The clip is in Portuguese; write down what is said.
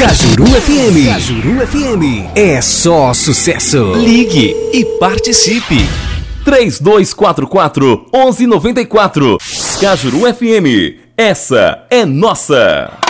Cajuru FM. Cajuru FM. É só sucesso. Ligue e participe. 3244-1194. Cajuru FM. Essa é nossa.